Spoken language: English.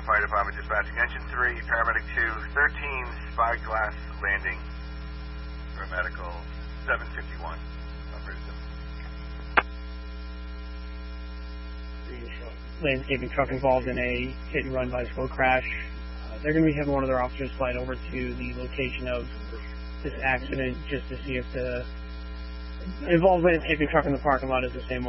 Fire Department dispatching engine 3, paramedic 2, 13, Spyglass Landing, paramedical 751. Operator 7. Landscaping truck involved in a hit-and-run bicycle crash. They're going to be having one of their officers fly over to the location of this accident just to see if the involved landscaping truck in the parking lot is the same one.